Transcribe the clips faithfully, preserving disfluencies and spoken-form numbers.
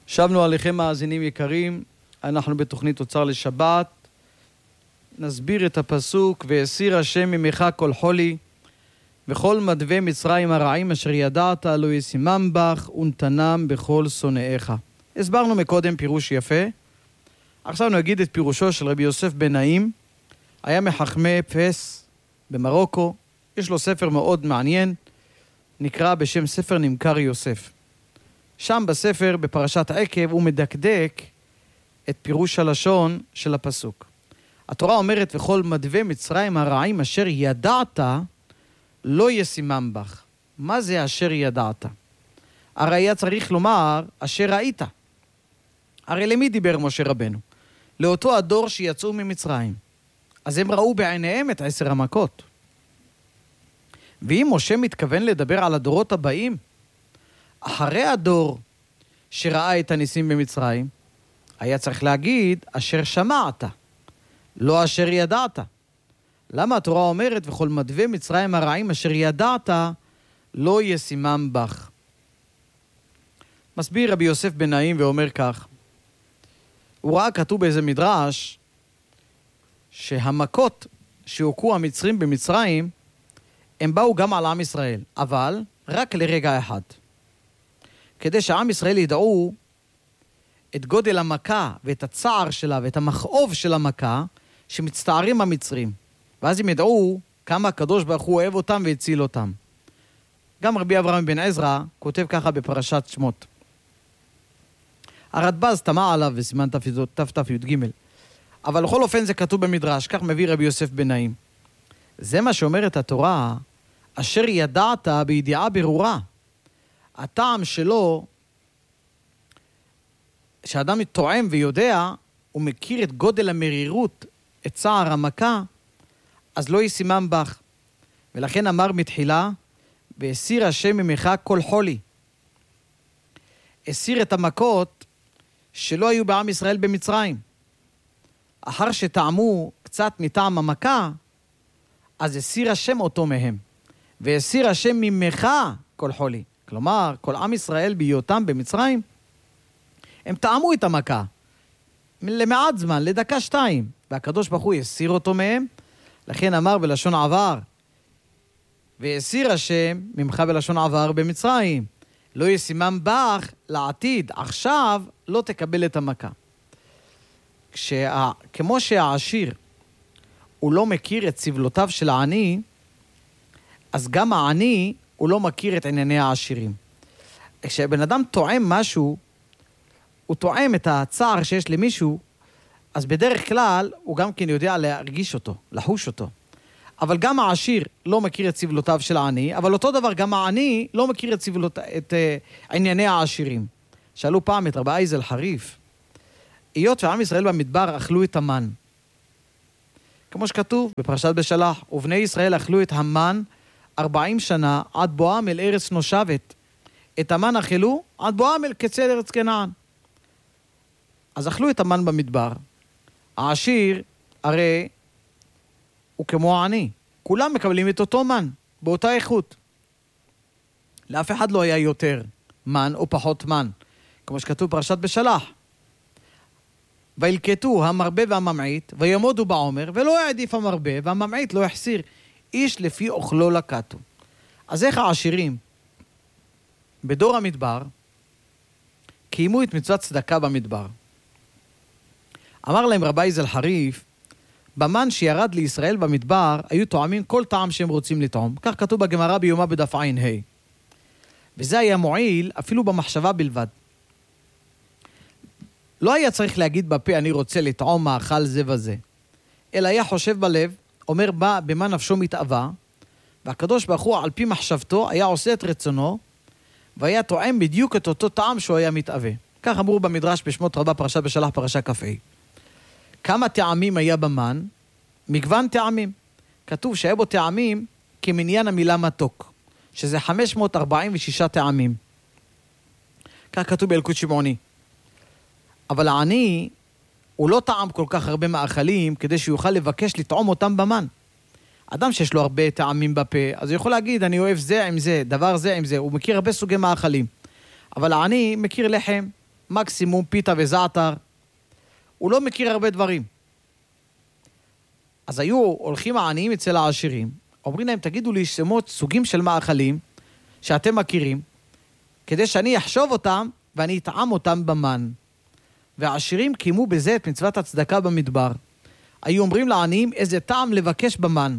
שבנו עליכם מאזינים יקרים, אנחנו בתוכנית אוצר לשבת. נסביר את הפסוק, והסיר השם ממך כל חולי, וכל מדווה מצרים הרעים אשר ידעת לא ישימם בך, ונתנם בכל שונאיך. הסברנו מקודם פירוש יפה. עכשיו נגיד את פירושו של רבי יוסף בן נעים. היה מחכמי פס במרוקו. יש לו ספר מאוד מעניין, נקרא בשם ספר נמכר יוסף. שם בספר, בפרשת עקב, הוא מדקדק את פירוש הלשון של הפסוק. התורה אומרת, וכל מדווה מצרים הרעים אשר ידעת לא ישימם בך. מה זה אשר ידעת? הרי היה צריך לומר אשר ראית. הרי למי דיבר משה רבנו? לאותו הדור שיצאו ממצרים. אז הם ראו בעיניהם את עשר המכות. ואם משה מתכוון לדבר על הדורות הבאים, אחרי הדור שראה את הניסים במצרים, היה צריך להגיד אשר שמעת, לא אשר ידעת. למה התורה אומרת, וכל מדווה מצרים הרעים אשר ידעת לא ישימם בך? מסביר רבי יוסף בן נעים ואומר כך, הוא ראה כתוב באיזה מדרש שהמכות שהוכו המצרים במצרים הם באו גם על עם ישראל, אבל רק לרגע אחד. כדי שעם ישראל ידעו את גודל המכה ואת הצער שלה ואת המכאוב של המכה שמצטערים המצרים. ואז הם ידעו כמה הקדוש ברוך הוא אוהב אותם והציל אותם. גם רבי אברהם בן עזרא כותב ככה בפרשת שמות. הרדב"ז תמה עליו בסימן תת"י. אבל בכל אופן זה כתוב במדרש, כך מביא רבי יוסף בן נעים. זה מה שאומרת התורה, אשר ידעת בידיעה ברורה. הטעם שלו, שאדם מתואם ויודע, הוא מכיר את גודל המרירות, את צער המכה, אז לא ישימם בך. ולכן אמר מתחילה, והסיר השם ממך כל חולי. הסיר את המכות שלא היו בעם ישראל במצרים. אחר שטעמו קצת מטעם המכה, אז הסיר השם אותו מהם. והסיר השם ממך כל חולי. כלומר, כל עם ישראל בהיותם במצרים, הם טעמו את המכה. למעט זמן, לדקה שתיים. והקדוש ברוך הוא הסיר אותו מהם. לכן אמר בלשון עבר, והסיר השם ממך בלשון עבר במצרים. לא ישימם בך לעתיד. עכשיו לא תקבל את המכה. כשה, כמו שהעשיר הוא לא מכיר את סבלותיו של העני, אז גם העני הוא לא מכיר את ענייני העשירים. כשבן אדם טועם משהו, הוא טועם את הצער שיש למישהו, אז בדרך כלל הוא גם כן יודע להרגיש אותו, לחוש אותו. אבל גם העשיר לא מכיר את סבלותיו של העני, אבל אותו דבר גם העני לא מכיר את, סבלות, את uh, ענייני העשירים. שאלו פעם את רבי אייזל חריף, היות שעם ישראל במדבר אכלו את המן. כמו שכתוב בפרשת בשלח, ובני ישראל אכלו את המן ארבעים שנה עד בואם אל ארץ נושבת. את המן אכלו עד בואם אל קצה ארץ כנען. אז אכלו את המן במדבר. העשיר הרי הוא כמו העני. כולם מקבלים את אותו מן, באותה איכות. לאף אחד לא היה יותר מן או פחות מן. כמו שכתוב פרשת בשלח. וילקטו המרבה והממעיט, וימודו בעומר, ולא העדיף המרבה, והממעיט לא יחסיר. איש לפי אוכלו לקטו. אז איך העשירים בדור המדבר קיימו את מצוות צדקה במדבר? אמר להם רבי אייזל חריף, במן שירד לישראל במדבר היו טועמים כל טעם שהם רוצים לטעום. כך כתוב בגמרא ביומא בדף עין ה'. וזה היה מועיל אפילו במחשבה בלבד. לא היה צריך להגיד בפה אני רוצה לטעום מאכל זה וזה, אלא היה חושב בלב, אומר בה במה נפשו מתאווה, והקדוש ברוך הוא על פי מחשבתו היה עושה את רצונו, והיה טועם בדיוק את אותו טעם שהוא היה מתאווה. כך אמרו במדרש בשמות רבה פרשת בשלח פרשה כ"ה. כמה טעמים היה במן? מגוון טעמים. כתוב שהיה בו טעמים כמניין המילה מתוק, שזה חמש מאות ארבעים ושש טעמים. כך כתוב באלקוט שמעוני. אבל העני הוא לא טעם כל כך הרבה מאכלים כדי שיוכל לבקש לטעום אותם במן. אדם שיש לו הרבה טעמים בפה, אז הוא יכול להגיד אני אוהב זה עם זה, דבר זה עם זה, הוא מכיר הרבה סוגי מאכלים. אבל העני מכיר לחם, מקסימום פיתה וזעתר. הוא לא מכיר הרבה דברים. אז היו הולכים העניים אצל העשירים, אומרים להם, תגידו לי שמות סוגים של מאכלים שאתם מכירים, כדי שאני אחשוב אותם ואני אטעם אותם במן. והעשירים קיימו בזה את מצוות הצדקה במדבר. היו אומרים לעניים איזה טעם לבקש במן.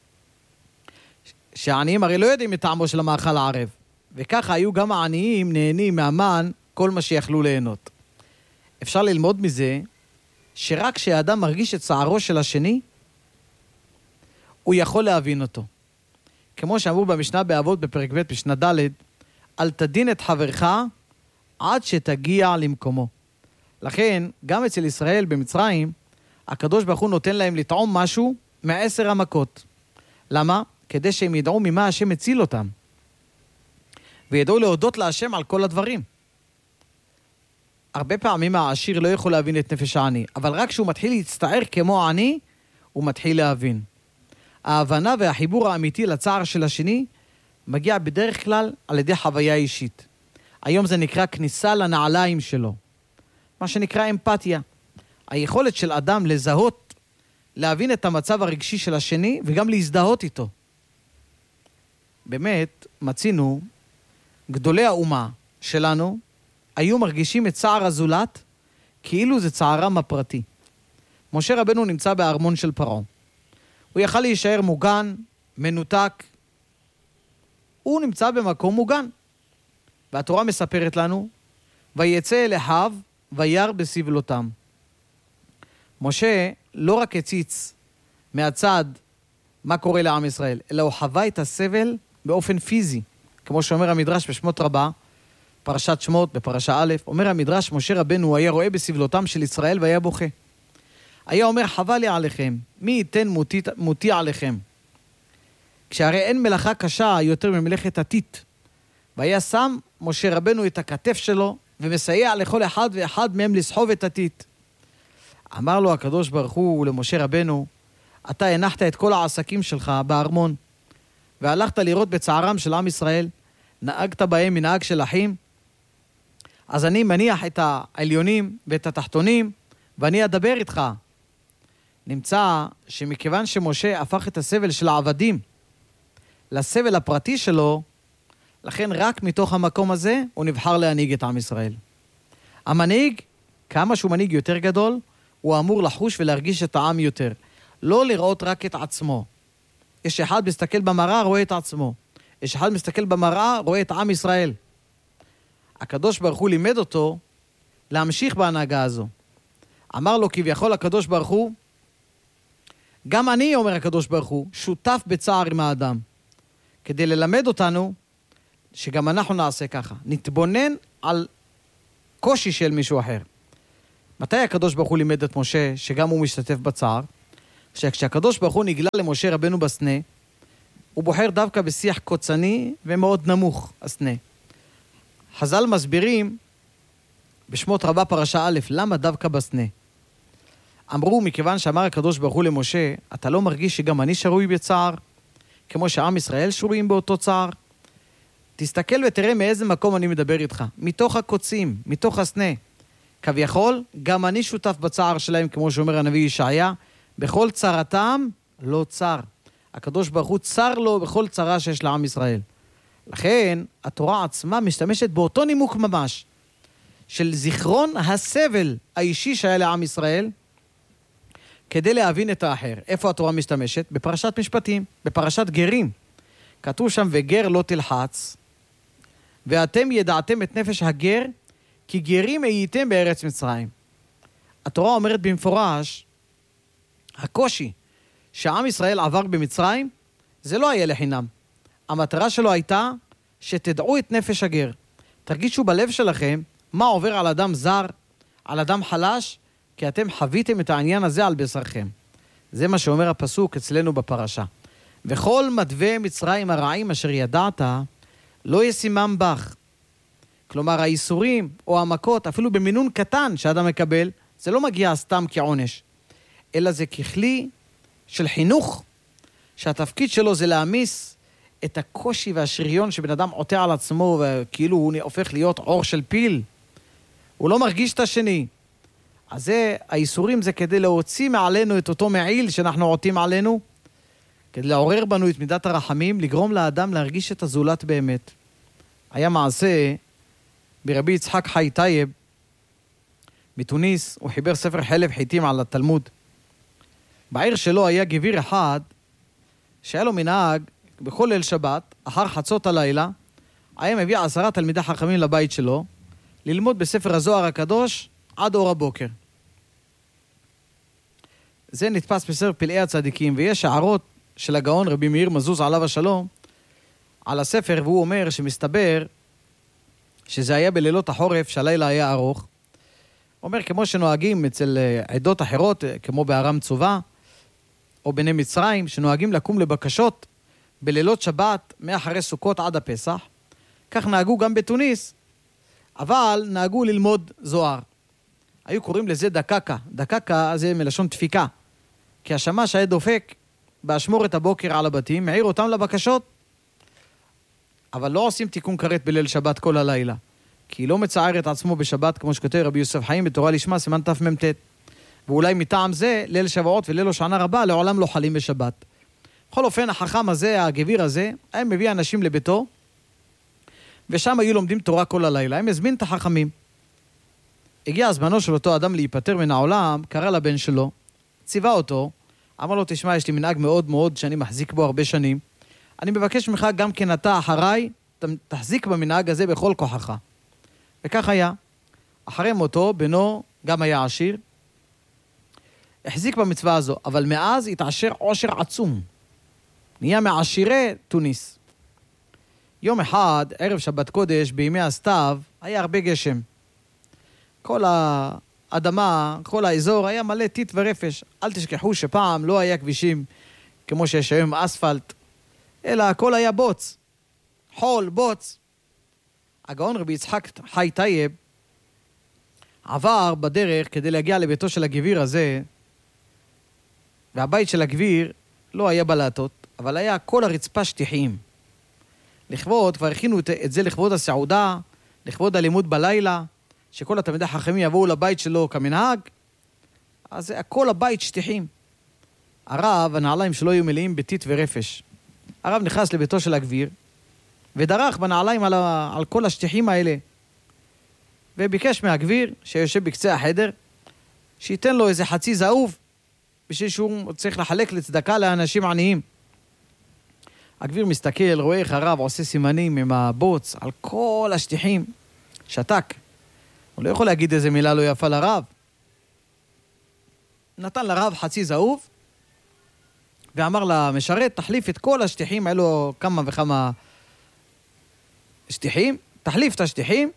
שהעניים הרי לא יודעים את טעמו של המאכל הערב. וככה היו גם העניים נהנים מהמן כל מה שיכלו ליהנות. אפשר ללמוד מזה שרק כשהאדם מרגיש את צערו של השני, הוא יכול להבין אותו. כמו שאמרו במשנה באבות בפרק ב' משנה ד', אל תדין את חברך עד שתגיע למקומו. לכן, גם אצל ישראל במצרים, הקדוש ברוך הוא נותן להם לטעום משהו מעשר המכות. למה? כדי שהם ידעו ממה השם מציל אותם. וידעו להודות להשם על כל הדברים. הרבה פעמים העשיר לא יכול להבין את נפש העני, אבל רק כשהוא מתחיל להצטער כמו העני, הוא מתחיל להבין. ההבנה והחיבור האמיתי לצער של השני, מגיע בדרך כלל על ידי חוויה אישית. היום זה נקרא כניסה לנעליים שלו. מה שנקרא אמפתיה. היכולת של אדם לזהות, להבין את המצב הרגשי של השני, וגם להזדהות איתו. באמת, מצינו, גדולי האומה שלנו, היו מרגישים את צער הזולת, כאילו זה צערם הפרטי. משה רבנו נמצא בארמון של פרעה. הוא יכל להישאר מוגן, מנותק. הוא נמצא במקום מוגן. והתורה מספרת לנו, ויצא אל אחיו, וירא בסבלותם. משה לא רק הציץ מהצד מה קורה לעם ישראל, אלא הוא חווה את הסבל באופן פיזי. כמו שאומר המדרש בשמות רבה, פרשת שמות בפרשה א', אומר המדרש, משה רבנו היה רואה בסבלותם של ישראל והיה בוכה. היה אומר, חבל לי עליכם, מי ייתן מותי, מותי עליכם? כשהרי אין מלאכה קשה יותר ממלאכת הטיט. והיה שם משה רבנו את הכתף שלו, ומסייע לכל אחד ואחד מהם לסחוב את הטיט. אמר לו הקדוש ברוך הוא למשה רבנו, אתה הנחת את כל העסקים שלך בארמון, והלכת לראות בצערם של עם ישראל, נהגת בהם מנהג של אחים, אז אני מניח את העליונים ואת התחתונים, ואני אדבר איתך. נמצא שמכיוון שמשה הפך את הסבל של העבדים לסבל הפרטי שלו, לכן רק מתוך המקום הזה הוא נבחר להנהיג את עם ישראל. המנהיג, כמה שהוא מנהיג יותר גדול, הוא אמור לחוש ולהרגיש את העם יותר. לא לראות רק את עצמו. יש אחד מסתכל במראה, רואה את עצמו. יש אחד מסתכל במראה, רואה את עם ישראל. הקדוש ברוך הוא לימד אותו להמשיך בהנהגה הזו. אמר לו כביכול הקדוש ברוך הוא, גם אני, אומר הקדוש ברוך הוא, שותף בצער עם האדם. כדי ללמד אותנו שגם אנחנו נעשה ככה. נתבונן על קושי של מישהו אחר. מתי הקדוש ברוך הוא לימד את משה שגם הוא משתתף בצער? כשהקדוש ברוך הוא נגלה למשה רבנו בסנה, הוא בוחר דווקא בשיח קוצני ומאוד נמוך, הסנה. חז"ל מסבירים בשמות רבה פרשה א', למה דווקא בסנה? אמרו, מכיוון שאמר הקדוש ברוך הוא למשה, אתה לא מרגיש שגם אני שרוי בצער, כמו שעם ישראל שרויים באותו צער? תסתכל ותראה מאיזה מקום אני מדבר איתך. מתוך הקוצים, מתוך הסנה. כביכול, גם אני שותף בצער שלהם, כמו שאומר הנביא ישעיה, בכל צרתם לא צר. הקדוש ברוך הוא צר לו בכל צרה שיש לעם ישראל. לכן, התורה עצמה משתמשת באותו נימוק ממש, של זיכרון הסבל האישי שהיה לעם ישראל, כדי להבין את האחר. איפה התורה משתמשת? בפרשת משפטים, בפרשת גרים. כתוב שם, וגר לא תלחץ, ואתם ידעתם את נפש הגר, כי גרים הייתם בארץ מצרים. התורה אומרת במפורש, הקושי שעם ישראל עבר במצרים, זה לא היה לחינם. המטרה שלו הייתה שתדעו את נפש הגר. תרגישו בלב שלכם מה עובר על אדם זר, על אדם חלש, כי אתם חוויתם את העניין הזה על בשרכם. זה מה שאומר הפסוק אצלנו בפרשה. וכל מדווה מצרים הרעים אשר ידעת, לא ישימם בך. כלומר, האיסורים או המכות, אפילו במינון קטן שאדם מקבל, זה לא מגיע סתם כעונש, אלא זה ככלי של חינוך, שהתפקיד שלו זה להמיס את הקושי והשריון שבן אדם עוטה על עצמו, וכאילו הוא הופך להיות עור של פיל. הוא לא מרגיש את השני. אז זה, האיסורים זה כדי להוציא מעלינו את אותו מעיל שאנחנו עוטים עלינו, כדי לעורר בנו את מידת הרחמים, לגרום לאדם להרגיש את הזולת באמת. היה מעשה ברבי יצחק חי טייב, מתוניס, הוא חיבר ספר חלב חיטים על התלמוד. בעיר שלו היה גביר אחד, שהיה לו מנהג, בכל ליל שבת, אחר חצות הלילה, היה מביא עשרה תלמידי חכמים לבית שלו, ללמוד בספר הזוהר הקדוש עד אור הבוקר. זה נתפס בספר פלאי הצדיקים, ויש הערות של הגאון רבי מאיר מזוז עליו השלום, על הספר, והוא אומר שמסתבר שזה היה בלילות החורף, שהלילה היה ארוך. הוא אומר, כמו שנוהגים אצל עדות אחרות, כמו בארם צובה, או בני מצרים, שנוהגים לקום לבקשות בלילות שבת, מאחרי סוכות עד הפסח, כך נהגו גם בתוניס, אבל נהגו ללמוד זוהר. היו קוראים לזה דקקה. דקקה זה מלשון דפיקה. כי השמש היה דופק באשמורת הבוקר על הבתים, מעיר אותם לבקשות, אבל לא עושים תיקון כרת בליל שבת כל הלילה. כי לא מצער את עצמו בשבת, כמו שכותב רבי יוסף חיים בתורה לשמה, סימן תמ"ט. ואולי מטעם זה, ליל שבועות וליל הושענא רבה, לעולם לא חלים בשבת. בכל אופן, החכם הזה, הגביר הזה, היה מביא אנשים לביתו, ושם היו לומדים תורה כל הלילה. הם הזמין את החכמים. הגיע הזמנו של אותו אדם להיפטר מן העולם, קרא לבן שלו, ציווה אותו, אמר לו, תשמע, יש לי מנהג מאוד מאוד שאני מחזיק בו הרבה שנים. אני מבקש ממך גם כן אתה אחריי, תחזיק במנהג הזה בכל כוחך. וכך היה. אחרי מותו, בנו גם היה עשיר, החזיק במצווה הזו, אבל מאז התעשר עושר עצום. נהיה מעשירי תוניס. יום אחד, ערב שבת קודש, בימי הסתיו, היה הרבה גשם. כל האדמה, כל האזור היה מלא טיט ורפש. אל תשכחו שפעם לא היה כבישים כמו שיש היום אספלט, אלא הכל היה בוץ. חול, בוץ. הגאון רבי יצחק חי טייב עבר בדרך כדי להגיע לביתו של הגביר הזה, והבית של הגביר לא היה בלטות, אבל היה כל הרצפה שטיחים. לכבוד, כבר הכינו את זה לכבוד הסעודה, לכבוד הלימוד בלילה, שכל התלמידי החכמים יבואו לבית שלו כמנהג, אז כל הבית שטיחים. הרב, הנעליים שלו היו מלאים בטיט ורפש. הרב נכנס לביתו של הגביר, ודרך בנעליים על, ה... על כל השטיחים האלה, וביקש מהגביר, שיושב בקצה החדר, שייתן לו איזה חצי זהוב, בשביל שהוא צריך לחלק לצדקה לאנשים עניים. הגביר מסתכל, רואה איך הרב עושה סימנים עם הבוץ על כל השטיחים, שתק. הוא לא יכול להגיד איזה מילה לא יפה לרב. נתן לרב חצי זהוב, ואמר למשרת, תחליף את כל השטיחים, אלו כמה וכמה שטיחים, תחליף את השטיחים,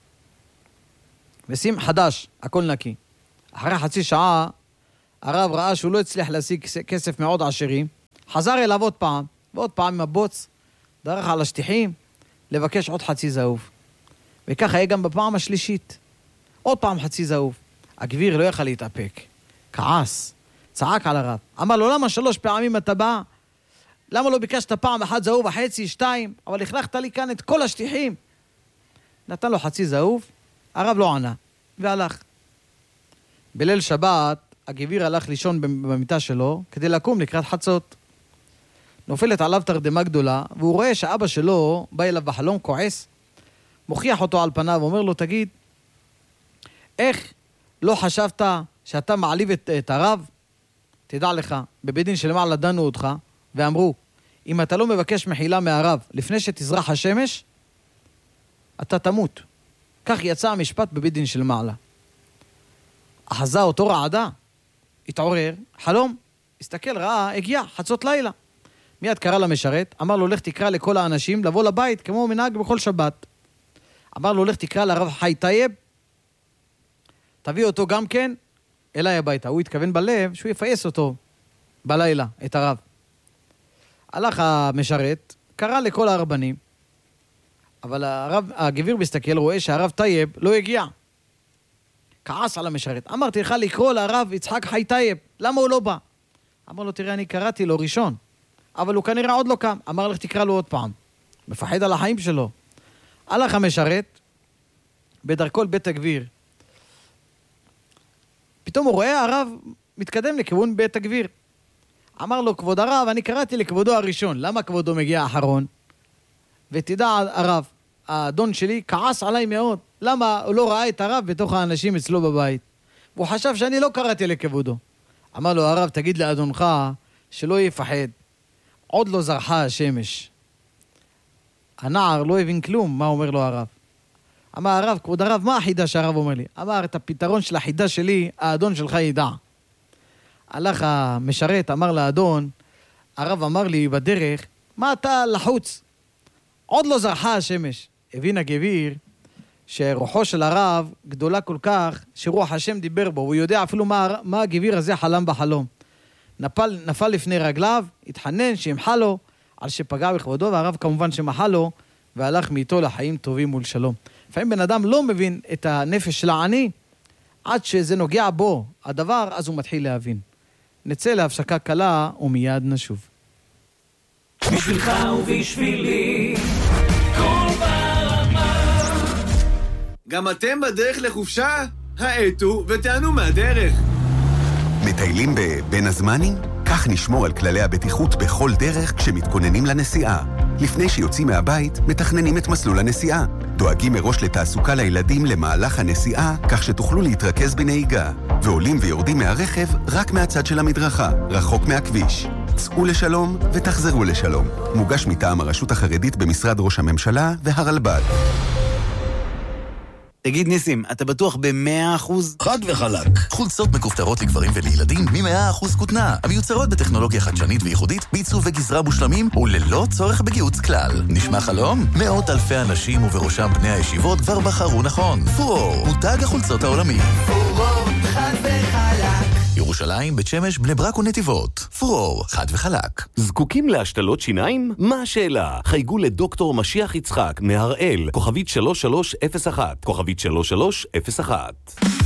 ושים חדש, הכל נקי. אחרי חצי שעה, הרב ראה שהוא לא הצליח להשיג כסף מעוד עשירים, חזר אליו עוד פעם, ועוד פעם עם הבוץ, דרך על השטיחים, לבקש עוד חצי זהוב. וכך היה גם בפעם השלישית. עוד פעם חצי זהוב. הגביר לא יכל להתאפק. כעס. צעק על הרב. אמר לו, למה שלוש פעמים אתה בא? למה לא ביקשת פעם אחת זהוב וחצי, שתיים? אבל הכלכת לי כאן את כל השטיחים. נתן לו חצי זהוב, הרב לא ענה, והלך. בליל שבת, הגביר הלך לישון במיטה שלו, כדי לקום לקראת חצות. נופלת עליו תרדמה גדולה, והוא רואה שאבא שלו בא אליו בחלום כועס, מוכיח אותו על פניו, אומר לו, תגיד, איך לא חשבת שאתה מעליב את, את הרב? תדע לך, בבית דין שלמעלה דנו אותך, ואמרו, אם אתה לא מבקש מחילה מהרב לפני שתזרח השמש, אתה תמות. כך יצא המשפט בבית דין של מעלה. אחזה אותו רעדה, התעורר, חלום, הסתכל, ראה, הגיע, חצות לילה. מיד קרא למשרת, אמר לו, לך תקרא לכל האנשים לבוא לבית, כמו מנהג בכל שבת. אמר לו, לך תקרא לרב חי טייב, תביא אותו גם כן אליי הביתה. הוא התכוון בלב שהוא יפייס אותו בלילה, את הרב. הלך המשרת, קרא לכל הרבנים, אבל הרב, הגביר מסתכל, רואה שהרב טייב לא הגיע. כעס על המשרת. אמרתי לך לקרוא לרב יצחק חי טייב, למה הוא לא בא? אמר לו, תראה, אני קראתי לו ראשון, אבל הוא כנראה עוד לא קם. אמר לך, תקרא לו עוד פעם. מפחד על החיים שלו. הלך המשרת, בדרכו לבית הגביר, פתאום הוא רואה הרב מתקדם לכיוון בית הגביר. אמר לו, כבוד הרב, אני קראתי לכבודו הראשון, למה כבודו מגיע אחרון? ותדע הרב, האדון שלי כעס עליי מאוד, למה הוא לא ראה את הרב בתוך האנשים אצלו בבית? והוא חשב שאני לא קראתי לכבודו. אמר לו הרב, תגיד לאדונך שלא יפחד, עוד לא זרחה השמש. הנער לא הבין כלום, מה אומר לו הרב? אמר הרב, כבוד הרב, מה החידה שהרב אומר לי? אמר, את הפתרון של החידה שלי, האדון שלך ידע. הלך המשרת, אמר לאדון, הרב אמר לי בדרך, מה אתה לחוץ? עוד לא זרחה השמש. הבין הגביר שרוחו של הרב גדולה כל כך, שרוח השם דיבר בו, הוא יודע אפילו מה, מה הגביר הזה חלם בחלום. נפל, נפל לפני רגליו, התחנן שימחה לו, על שפגע בכבודו, והרב כמובן שמחה לו, והלך מאיתו לחיים טובים מול שלום. לפעמים בן אדם לא מבין את הנפש של העני, עד שזה נוגע בו הדבר, אז הוא מתחיל להבין. נצא להפסקה קלה ומיד נשוב. בשבילך ובשבילי כל ברמה. גם אתם בדרך לחופשה? העטו ותענו מהדרך. מטיילים בבין הזמנים? כך נשמור על כללי הבטיחות בכל דרך כשמתכוננים לנסיעה. לפני שיוצאים מהבית, מתכננים את מסלול הנסיעה. דואגים מראש לתעסוקה לילדים למהלך הנסיעה, כך שתוכלו להתרכז בנהיגה. ועולים ויורדים מהרכב רק מהצד של המדרכה, רחוק מהכביש. צאו לשלום ותחזרו לשלום. מוגש מטעם הרשות החרדית במשרד ראש הממשלה והרלב"ד. תגיד ניסים, אתה בטוח ב-מאה אחוז? חד וחלק. חולצות מכופתרות לגברים ולילדים מ-מאה אחוז כותנה, המיוצרות בטכנולוגיה חדשנית וייחודית, בעיצוב וגזרה מושלמים וללא צורך בגיוץ כלל. נשמע חלום? מאות אלפי אנשים ובראשם בני הישיבות כבר בחרו נכון. פורור, מותג החולצות העולמי. פורור, חד וחלק. ירושלים, בית שמש, בני ברק ונתיבות. פורור, חד וחלק. זקוקים להשתלות שיניים? מה השאלה? חייגו לדוקטור משיח יצחק מהראל, כוכבית שלוש שלוש אפס אחת, כוכבית שלוש שלוש אפס אחת.